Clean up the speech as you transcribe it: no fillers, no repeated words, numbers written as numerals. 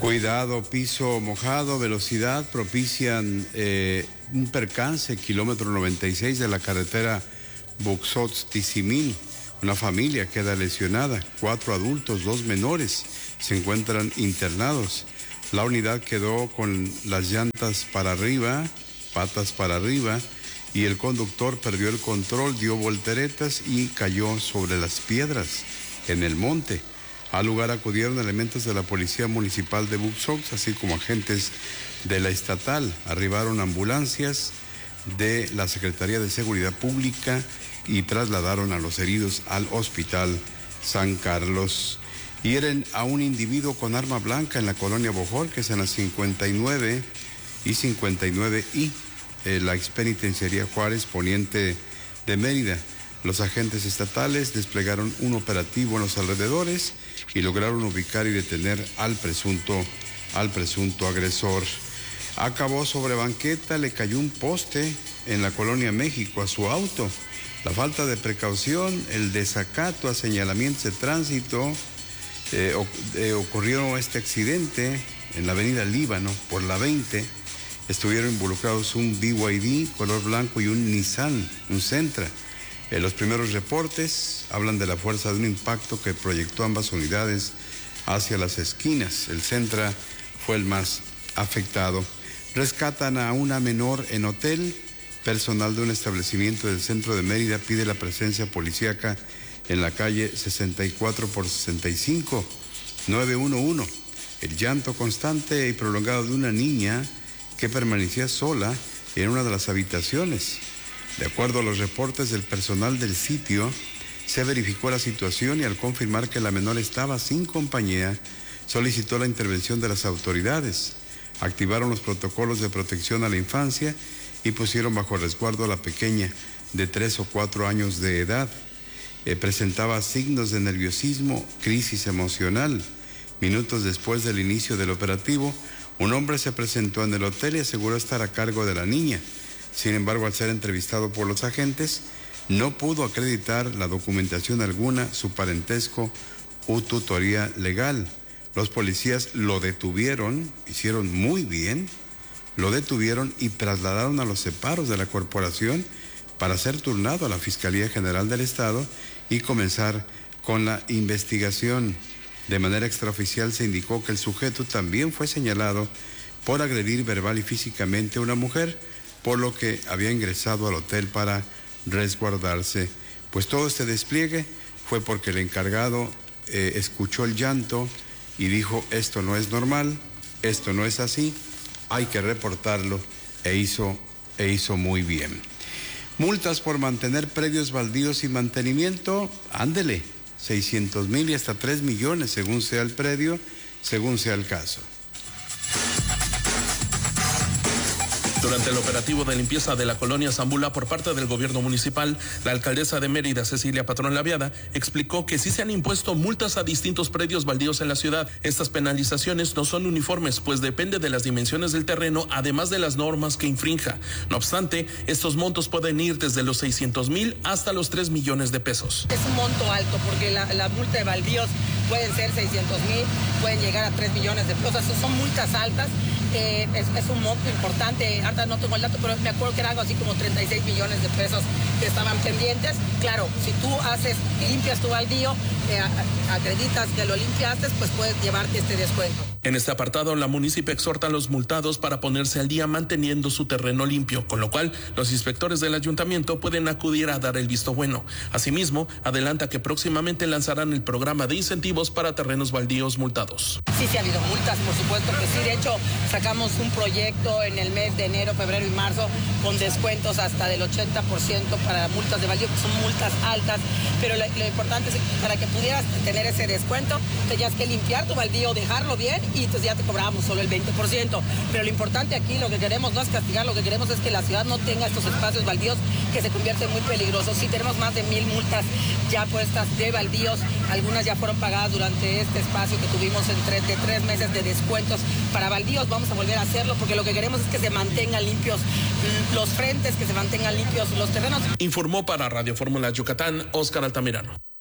Cuidado, piso mojado, velocidad propician un percance, kilómetro 96 de la carretera Buxots-Tizimín. Una familia queda lesionada, 4 adultos, 2 menores se encuentran internados. La unidad quedó con las llantas para arriba, patas para arriba, y el conductor perdió el control, dio volteretas y cayó sobre las piedras en el monte. Al lugar acudieron elementos de la Policía Municipal de Buxots, así como agentes de la estatal. Arribaron ambulancias de la Secretaría de Seguridad Pública y trasladaron a los heridos al Hospital San Carlos. Hieren a un individuo con arma blanca en la colonia Bojorquez, en las 59 y 59I, la expenitenciaría Juárez, poniente de Mérida. Los agentes estatales desplegaron un operativo en los alrededores y lograron ubicar y detener al presunto agresor. Acabó sobre banqueta, le cayó un poste en la colonia México a su auto. La falta de precaución, el desacato a señalamientos de tránsito, ocurrió este accidente en la avenida Líbano por la 20. Estuvieron involucrados un BYD color blanco y un Nissan, un Sentra. Los primeros reportes hablan de la fuerza de un impacto que proyectó ambas unidades hacia las esquinas. El Sentra fue el más afectado. Rescatan a una menor en hotel. Personal de un establecimiento del centro de Mérida pide la presencia policíaca en la calle 64 por 65, 911. El llanto constante y prolongado de una niña que permanecía sola en una de las habitaciones. De acuerdo a los reportes del personal del sitio, se verificó la situación y al confirmar que la menor estaba sin compañía, solicitó la intervención de las autoridades. Activaron los protocolos de protección a la infancia y pusieron bajo resguardo a la pequeña de 3 o 4 años de edad. Presentaba signos de nerviosismo, crisis emocional. Minutos después del inicio del operativo, un hombre se presentó en el hotel y aseguró estar a cargo de la niña. Sin embargo, al ser entrevistado por los agentes, no pudo acreditar la documentación alguna, su parentesco u tutoría legal. Los policías lo detuvieron, hicieron muy bien, lo detuvieron y trasladaron a los separos de la corporación para ser turnado a la Fiscalía General del Estado y comenzar con la investigación. De manera extraoficial se indicó que el sujeto también fue señalado por agredir verbal y físicamente a una mujer, por lo que había ingresado al hotel para resguardarse. Pues todo este despliegue fue porque el encargado escuchó el llanto y dijo: esto no es normal, esto no es así, hay que reportarlo, e hizo muy bien. Multas por mantener predios baldíos sin mantenimiento, ándele, 600,000 y hasta 3 millones según sea el predio, según sea el caso. Durante el operativo de limpieza de la colonia Zambula por parte del gobierno municipal, la alcaldesa de Mérida, Cecilia Patrón Laviada, explicó que sí se han impuesto multas a distintos predios baldíos en la ciudad. Estas penalizaciones no son uniformes, pues depende de las dimensiones del terreno, además de las normas que infrinja. No obstante, estos montos pueden ir desde los 600,000 hasta los 3 millones de pesos. Es un monto alto porque la multa de baldíos pueden ser 600,000, pueden llegar a 3 millones de pesos. Son multas altas. Es un monto importante. Ahorita no tengo el dato, pero me acuerdo que era algo así como 36 millones de pesos que estaban pendientes. Claro, si tú limpias tu baldío, acreditas que lo limpiaste, pues puedes llevarte este descuento. En este apartado, la municipio exhorta a los multados para ponerse al día manteniendo su terreno limpio, con lo cual los inspectores del ayuntamiento pueden acudir a dar el visto bueno. Asimismo, adelanta que próximamente lanzarán el programa de incentivos para terrenos baldíos multados. Sí ha habido multas, por supuesto que sí. De hecho, sacamos un proyecto en el mes de enero, febrero y marzo con descuentos hasta del 80% para multas de baldío, que son multas altas, pero lo importante es que para que pudieras tener ese descuento, tenías que limpiar tu baldío, dejarlo bien, y entonces ya te cobrábamos solo el 20%. Pero lo importante aquí, lo que queremos no es castigar, lo que queremos es que la ciudad no tenga estos espacios baldíos que se convierten muy peligrosos. Sí tenemos más de 1,000 multas ya puestas de baldíos, algunas ya fueron pagadas durante este espacio que tuvimos de 3 meses de descuentos para baldíos. Vamos a volver a hacerlo porque lo que queremos es que se mantengan limpios los frentes, que se mantengan limpios los terrenos. Informó para Radio Fórmula Yucatán, Óscar Altamirano.